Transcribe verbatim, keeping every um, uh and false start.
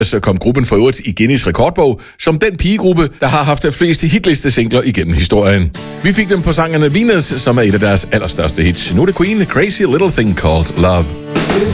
Så kom gruppen for øvrigt i Guinness rekordbog som den pigegruppe, der har haft flest hitliste-singler igennem historien. Vi fik dem på sangerne Venus, som er et af deres allerstørste hits. Nu er det Queen, Crazy Little Thing Called Love.